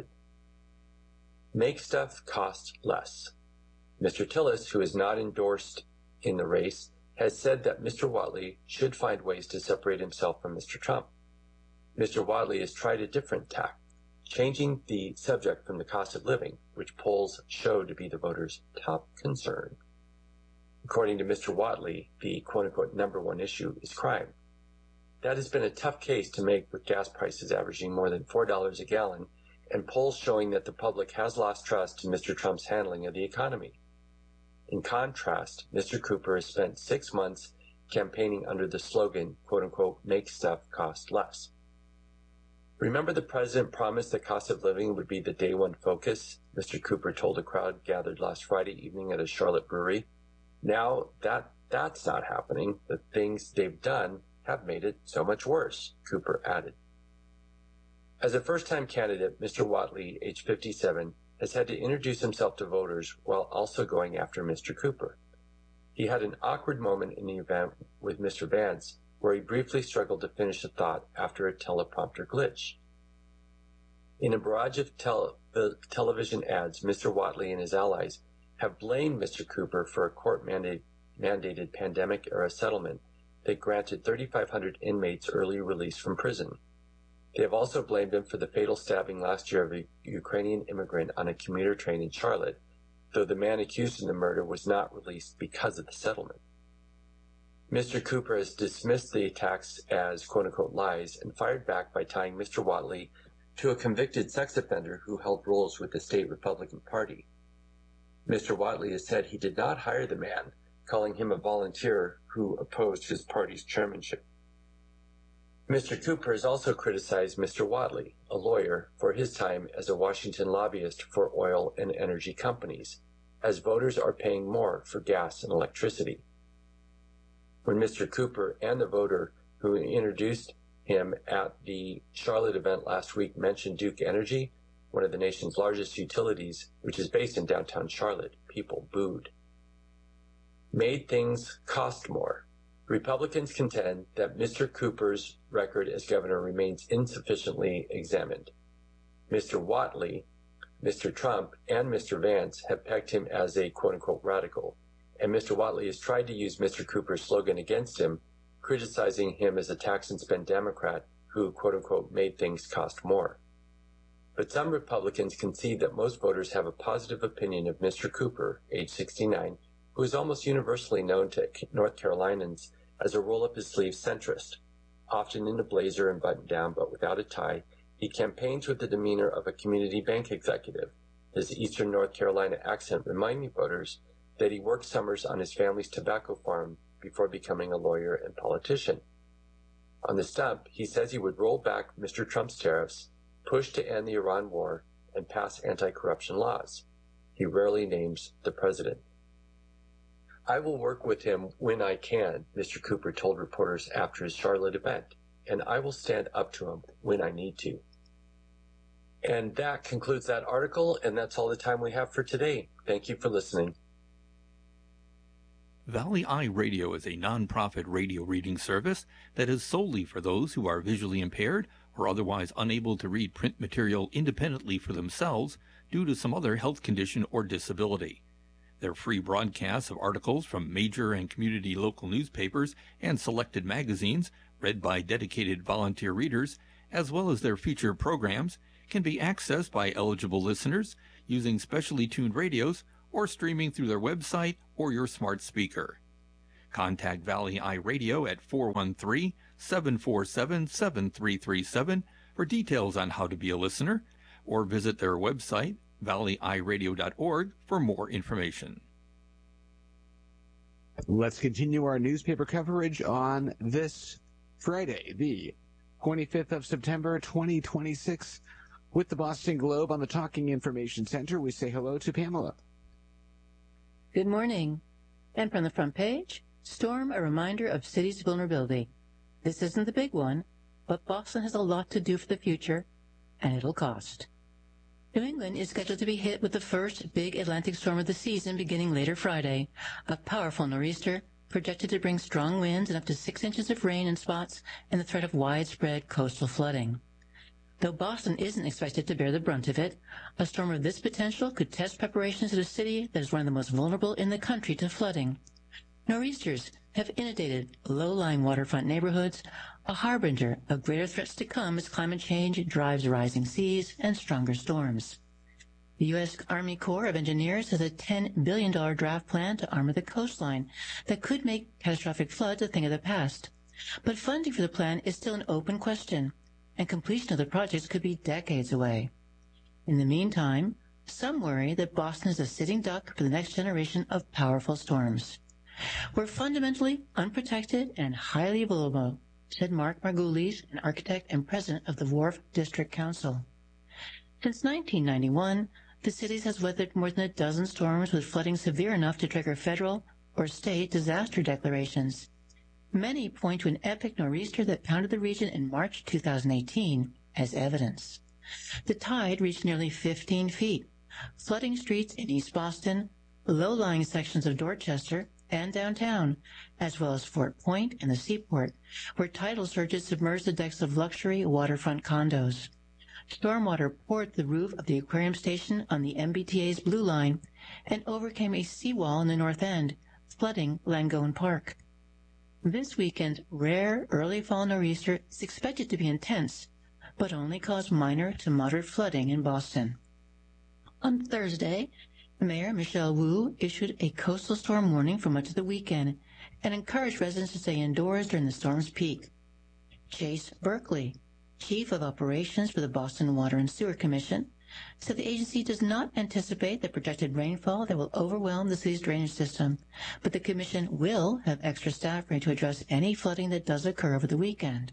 [SPEAKER 1] Make stuff cost less. Mister Tillis, who is not endorsed in the race, has said that Mister Whatley should find ways to separate himself from Mister Trump. Mister Whatley has tried a different tack, changing the subject from the cost of living, which polls show to be the voters' top concern. According to Mister Whatley, the quote-unquote number one issue is crime. That has been a tough case to make with gas prices averaging more than four dollars a gallon and polls showing that the public has lost trust in Mister Trump's handling of the economy. In contrast, Mister Cooper has spent six months campaigning under the slogan, quote-unquote, make stuff cost less. Remember the president promised that cost of living would be the day one focus, Mister Cooper told a crowd gathered last Friday evening at a Charlotte brewery. Now that that's not happening, the things they've done have made it so much worse, Cooper added. As a first-time candidate, Mister Whatley, age fifty-seven, has had to introduce himself to voters while also going after Mister Cooper. He had an awkward moment in the event with Mister Vance, where he briefly struggled to finish a thought after a teleprompter glitch. In a barrage of tel- television ads, Mister Whatley and his allies have blamed Mister Cooper for a court-mandated mandated pandemic-era settlement that granted thirty-five hundred inmates early release from prison. They have also blamed him for the fatal stabbing last year of a Ukrainian immigrant on a commuter train in Charlotte, though the man accused in the murder was not released because of the settlement. Mister Cooper has dismissed the attacks as quote-unquote lies and fired back by tying Mister Whatley to a convicted sex offender who held roles with the state Republican Party. Mister Whatley has said he did not hire the man, calling him a volunteer who opposed his party's chairmanship. Mister Cooper has also criticized Mister Whatley, a lawyer, for his time as a Washington lobbyist for oil and energy companies, as voters are paying more for gas and electricity. When Mister Cooper and the voter who introduced him at the Charlotte event last week mentioned Duke Energy, one of the nation's largest utilities, which is based in downtown Charlotte, people booed. Made things cost more. Republicans contend that Mister Cooper's record as governor remains insufficiently examined. Mister Whatley, Mister Trump, and Mister Vance have pegged him as a quote-unquote radical, and Mister Whatley has tried to use Mister Cooper's slogan against him, criticizing him as a tax-and-spend Democrat who, quote-unquote, made things cost more. But some Republicans concede that most voters have a positive opinion of Mister Cooper, age sixty-nine, who is almost universally known to North Carolinians as a roll-up-his-sleeve centrist. Often in a blazer and button-down but without a tie, he campaigns with the demeanor of a community bank executive. His eastern North Carolina accent reminding voters that he worked summers on his family's tobacco farm before becoming a lawyer and politician. On the stump, he says he would roll back Mister Trump's tariffs, push to end the Iran war, and pass anti-corruption laws. He rarely names the president. I will work with him when I can, Mister Cooper told reporters after his Charlotte event, and I will stand up to him when I need to. And that concludes that article, and that's all the time we have for today. Thank you for listening.
[SPEAKER 2] Valley Eye Radio is a nonprofit radio reading service that is solely for those who are visually impaired or otherwise unable to read print material independently for themselves due to some other health condition or disability. Their free broadcasts of articles from major and community local newspapers and selected magazines, read by dedicated volunteer readers, as well as their feature programs, can be accessed by eligible listeners using specially tuned radios or streaming through their website or your smart speaker. Contact Valley Eye Radio at four one three, seven four seven, seven three three seven for details on how to be a listener, or visit their website, valley eye radio dot org, for more information.
[SPEAKER 3] Let's continue our newspaper coverage on this Friday, the twenty-fifth of September, twenty twenty-six. With the Boston Globe on the Talking Information Center, we say hello to Pamela.
[SPEAKER 4] Good morning. And from the front page, storm, a reminder of city's vulnerability. This isn't the big one, but Boston has a lot to do for the future, and it'll cost. New England is scheduled to be hit with the first big Atlantic storm of the season beginning later Friday, a powerful nor'easter projected to bring strong winds and up to six inches of rain in spots and the threat of widespread coastal flooding. Though Boston isn't expected to bear the brunt of it, a storm of this potential could test preparations at a city that is one of the most vulnerable in the country to flooding. Nor'easters have inundated low-lying waterfront neighborhoods, a harbinger of greater threats to come as climate change drives rising seas and stronger storms. The U S Army Corps of Engineers has a ten billion dollars draft plan to armor the coastline that could make catastrophic floods a thing of the past. But funding for the plan is still an open question, and completion of the projects could be decades away. In the meantime, some worry that Boston is a sitting duck for the next generation of powerful storms. We're fundamentally unprotected and highly vulnerable, said Mark Margulies, an architect and president of the Wharf District Council. Since nineteen ninety-one, the city has weathered more than a dozen storms with flooding severe enough to trigger federal or state disaster declarations. Many point to an epic nor'easter that pounded the region in March two thousand eighteen as evidence. The tide reached nearly fifteen feet, flooding streets in East Boston, low-lying sections of Dorchester, and downtown, as well as Fort Point and the Seaport, where tidal surges submerged the decks of luxury waterfront condos. Stormwater poured the roof of the aquarium station on the M B T A's Blue Line and overcame a seawall in the north end, flooding Langone Park. This weekend, rare early fall nor'easter is expected to be intense, but only cause minor to moderate flooding in Boston. On Thursday, Mayor Michelle Wu issued a coastal storm warning for much of the weekend and encouraged residents to stay indoors during the storm's peak. Chase Berkeley, Chief of Operations for the Boston Water and Sewer Commission, said the agency does not anticipate the projected rainfall that will overwhelm the city's drainage system, but the commission will have extra staff ready to address any flooding that does occur over the weekend.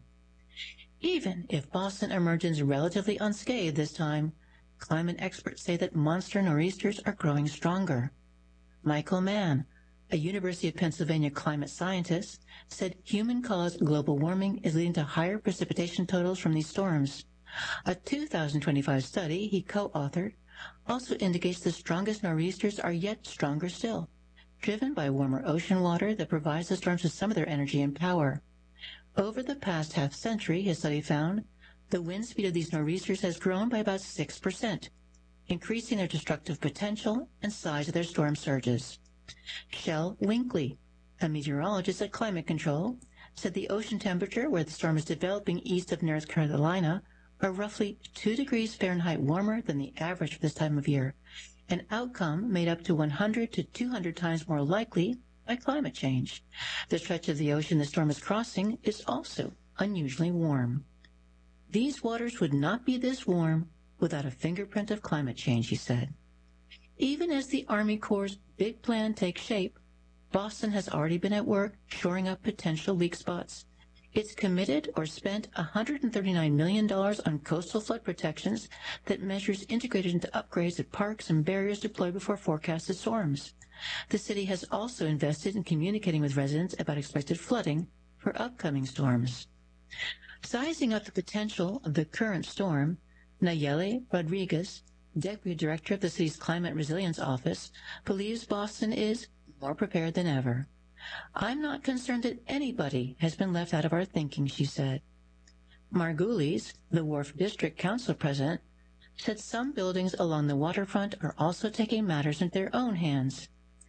[SPEAKER 4] Even if Boston emerges relatively unscathed this time, climate experts say that monster nor'easters are growing stronger. Michael Mann, a University of Pennsylvania climate scientist, said human-caused global warming is leading to higher precipitation totals from these storms. A two thousand twenty-five study he co-authored also indicates the strongest nor'easters are yet stronger still, driven by warmer ocean water that provides the storms with some of their energy and power. Over the past half-century, his study found, the wind speed of these nor'easters has grown by about six percent, increasing their destructive potential and size of their storm surges. Shel Winkley, a meteorologist at Climate Control, said the ocean temperature where the storm is developing east of North Carolina are roughly two degrees Fahrenheit warmer than the average for this time of year, an outcome made up to one hundred to two hundred times more likely by climate change. The stretch of the ocean the storm is crossing is also unusually warm. These waters would not be this warm without a fingerprint of climate change, he said. Even as the Army Corps' big plan takes shape, Boston has already been at work shoring up potential weak spots. It's committed or spent one hundred thirty-nine million dollars on coastal flood protections that measures integrated into upgrades at parks and barriers deployed before forecasted storms. The city has also invested in communicating with residents about expected flooding for upcoming storms. Sizing up the potential of the current storm, Nayeli Rodriguez, Deputy Director of the city's Climate Resilience Office, believes Boston is more prepared than ever. I'm not concerned that anybody has been left out of our thinking, she said. Margulies, the Wharf District Council President, said some buildings along the waterfront are also taking matters into their own hands.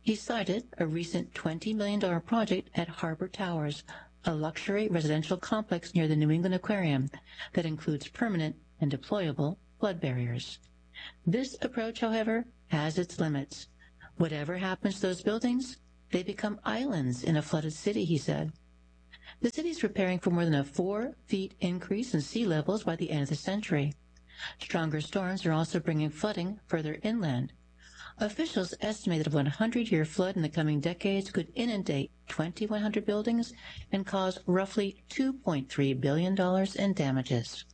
[SPEAKER 4] He cited a recent twenty million dollars project at Harbor Towers, a luxury residential complex near the New England Aquarium that includes permanent and deployable flood barriers. This approach, however, has its limits. Whatever happens to those buildings, they become islands in a flooded city, he said. The city is preparing for more than a four feet increase in sea levels by the end of the century. Stronger storms are also bringing flooding further inland. Officials estimate that a one hundred year flood in the coming decades could inundate twenty-one hundred buildings and cause roughly two point three billion dollars in damages.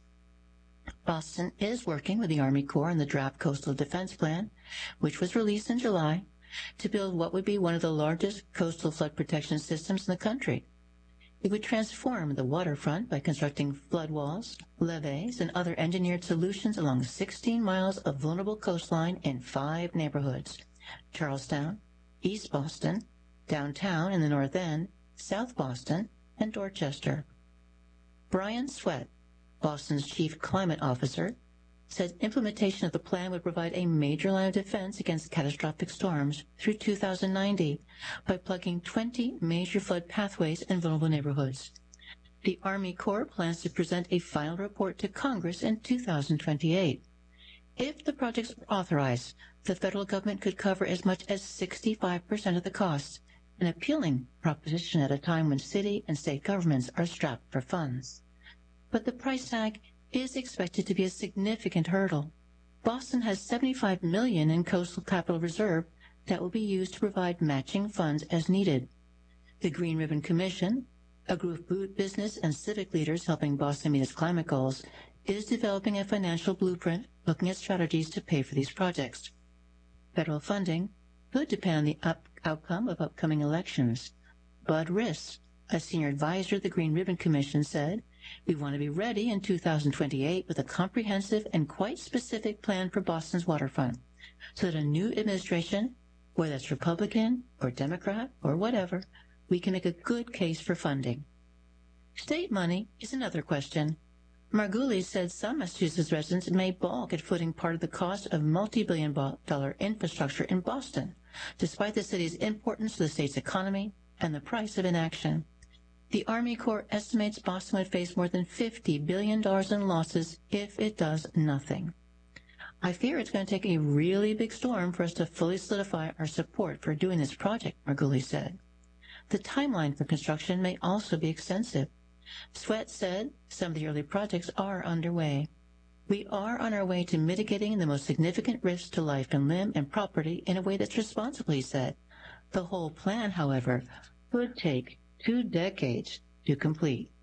[SPEAKER 4] Boston is working with the Army Corps on the draft Coastal Defense Plan, which was released in July, to build what would be one of the largest coastal flood protection systems in the country. It would transform the waterfront by constructing flood walls, levees, and other engineered solutions along sixteen miles of vulnerable coastline in five neighborhoods: Charlestown, East Boston, downtown in the North End, South Boston, and Dorchester. Brian Sweat, Boston's chief climate officer, said implementation of the plan would provide a major line of defense against catastrophic storms through two thousand ninety by plugging twenty major flood pathways in vulnerable neighborhoods. The Army Corps plans to present a final report to Congress in two thousand twenty-eight. If the projects are authorized, the federal government could cover as much as sixty-five percent of the costs, an appealing proposition at a time when city and state governments are strapped for funds. But the price tag is expected to be a significant hurdle. Boston has seventy-five million dollars in coastal capital reserve that will be used to provide matching funds as needed. The Green Ribbon Commission, a group of business and civic leaders helping Boston meet its climate goals, is developing a financial blueprint looking at strategies to pay for these projects. Federal funding could depend on the up outcome of upcoming elections. Bud Riss, a senior advisor of the Green Ribbon Commission, said, "We want to be ready in two thousand twenty-eight with a comprehensive and quite specific plan for Boston's waterfront, so that a new administration, whether it's Republican or Democrat or whatever, we can make a good case for funding." State money is another question. Margulies said some Massachusetts residents may balk at footing part of the cost of multi-billion dollar infrastructure in Boston, despite the city's importance to the state's economy and the price of inaction. The Army Corps estimates Boston would face more than fifty billion dollars in losses if it does nothing. "I fear it's going to take a really big storm for us to fully solidify our support for doing this project," Margulies said. The timeline for construction may also be extensive. Sweat said some of the early projects are underway. "We are on our way to mitigating the most significant risks to life and limb and property in a way that's responsible," he said. The whole plan, however, could take two decades to complete.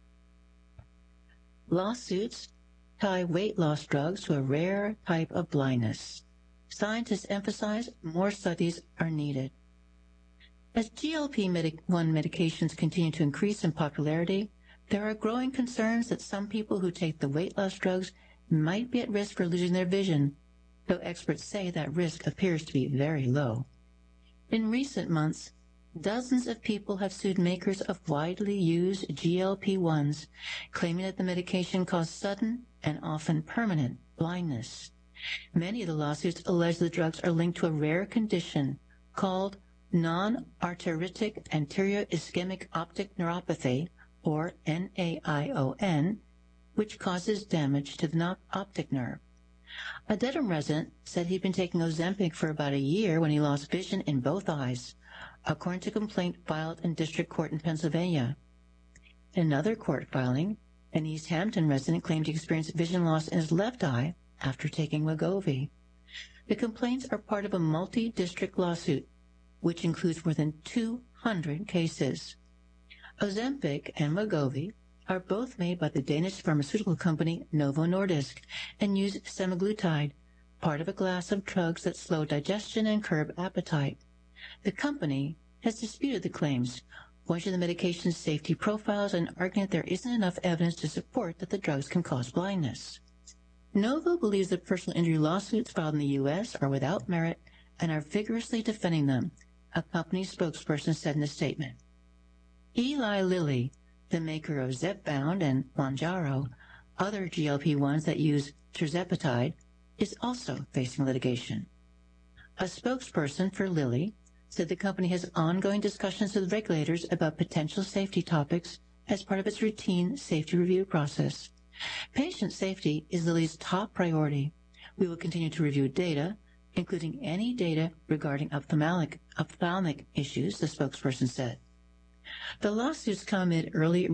[SPEAKER 4] Lawsuits tie weight loss drugs to a rare type of blindness. Scientists emphasize more studies are needed. As G L P one medications continue to increase in popularity, there are growing concerns that some people who take the weight loss drugs might be at risk for losing their vision, though experts say that risk appears to be very low. In recent months, dozens of people have sued makers of widely used G L P ones, claiming that the medication caused sudden and often permanent blindness. Many of the lawsuits allege the drugs are linked to a rare condition called non-arteritic anterior ischemic optic neuropathy, or N A I O N, which causes damage to the optic nerve. A Dedham resident said he'd been taking Ozempic for about a year when he lost vision in both eyes, according to a complaint filed in district court in Pennsylvania. In another court filing, an East Hampton resident claimed he experienced vision loss in his left eye after taking Wegovy. The complaints are part of a multi-district lawsuit, which includes more than two hundred cases. Ozempic and Wegovy are both made by the Danish pharmaceutical company Novo Nordisk and use semaglutide, part of a class of drugs that slow digestion and curb appetite. The company has disputed the claims, pointing to the medication's safety profiles and arguing that there isn't enough evidence to support that the drugs can cause blindness. Novo believes that personal injury lawsuits filed in the U S are without merit and are vigorously defending them, a company spokesperson said in a statement. Eli Lilly, the maker of Zepbound and Mounjaro, other G L P ones that use tirzepatide, is also facing litigation. A spokesperson for Lilly said the company has ongoing discussions with regulators about potential safety topics as part of its routine safety review process. Patient safety is Lilly's top priority. We will continue to review data, including any data regarding ophthalmic, ophthalmic issues, the spokesperson said. The lawsuits come amid early